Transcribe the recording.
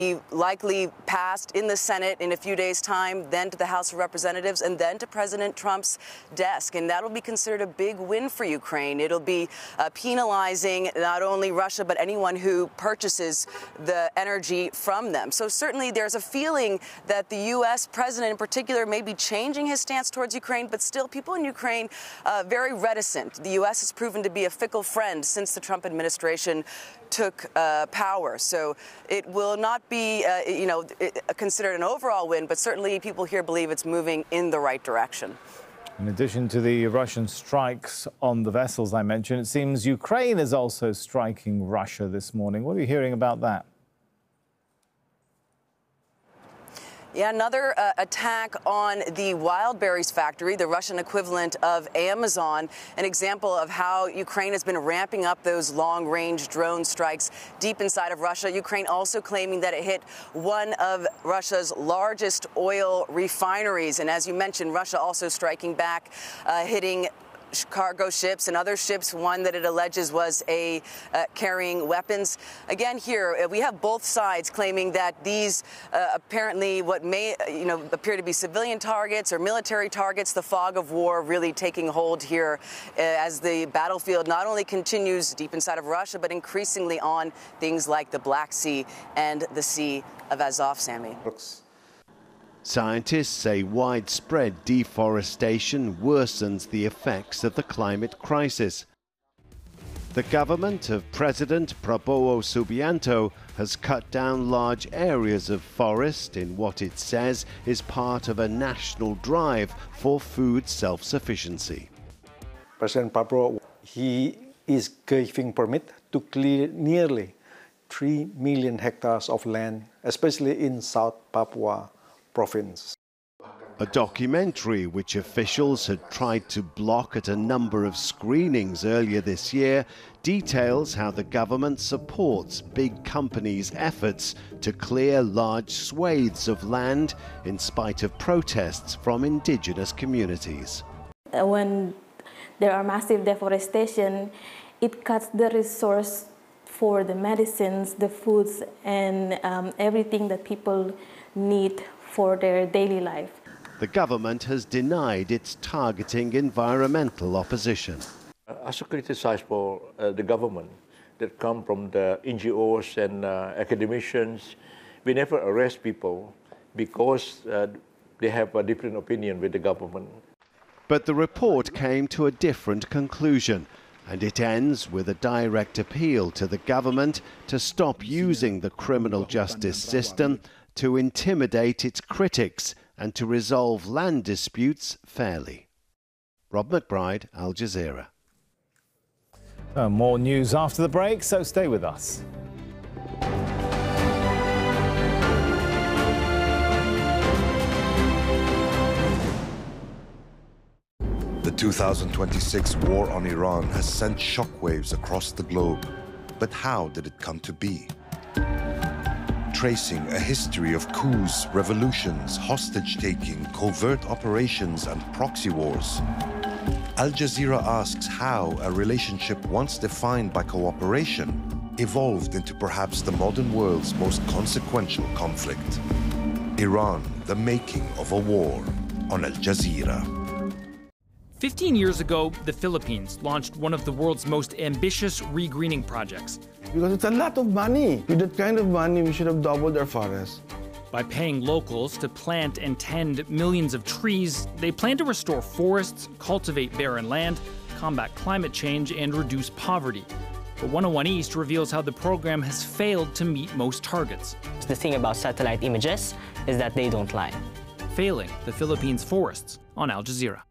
be likely passed in the Senate in a few days' time, then to the House of Representatives, and then to President Trump's desk. And that'll be considered a big win for Ukraine. It'll be penalizing not only Russia, but anyone who purchases the energy from them. So certainly there's a feeling that the U.S. president in particular may be changing his stance towards Ukraine, but still people in Ukraine very reticent. The U.S. has proven to be a fickle friend since the Trump administration took power. So it will not be, considered an overall win, but certainly people here believe it's moving in the right direction. In addition to the Russian strikes on the vessels I mentioned, it seems Ukraine is also striking Russia this morning. What are you hearing about that? Yeah, another attack on the Wildberries factory, the Russian equivalent of Amazon, an example of how Ukraine has been ramping up those long-range drone strikes deep inside of Russia. Ukraine also claiming that it hit one of Russia's largest oil refineries. And as you mentioned, Russia also striking back, hitting cargo ships and other ships, one that it alleges was carrying weapons. Again, here we have both sides claiming that these apparently what may appear to be civilian targets or military targets. The fog of war really taking hold here as the battlefield not only continues deep inside of Russia, but increasingly on things like the Black Sea and the Sea of Azov, Sammy. Scientists say widespread deforestation worsens the effects of the climate crisis. The government of President Prabowo Subianto has cut down large areas of forest in what it says is part of a national drive for food self-sufficiency. President Prabowo, he is giving permit to clear nearly 3 million hectares of land, especially in South Papua province. A documentary which officials had tried to block at a number of screenings earlier this year details how the government supports big companies' efforts to clear large swathes of land in spite of protests from indigenous communities. When there are massive deforestation, it cuts the resource for the medicines, the foods, and everything that people need for their daily life. The government has denied it's targeting environmental opposition. I also criticize for the government that come from the NGOs and academicians. We never arrest people because they have a different opinion with the government. But the report came to a different conclusion, and it ends with a direct appeal to the government to stop using the criminal justice system to intimidate its critics and to resolve land disputes fairly. Rob McBride, Al Jazeera. More news after the break, so stay with us. The 2026 war on Iran has sent shockwaves across the globe. But how did it come to be? Tracing a history of coups, revolutions, hostage-taking, covert operations and proxy wars, Al Jazeera asks how a relationship once defined by cooperation evolved into perhaps the modern world's most consequential conflict. Iran, the making of a war, on Al Jazeera. 15 years ago, the Philippines launched one of the world's most ambitious regreening projects. Because it's a lot of money. With that kind of money, we should have doubled our forests. By paying locals to plant and tend millions of trees, they plan to restore forests, cultivate barren land, combat climate change, and reduce poverty. But 101 East reveals how the program has failed to meet most targets. The thing about satellite images is that they don't lie. Failing the Philippines' forests on Al Jazeera.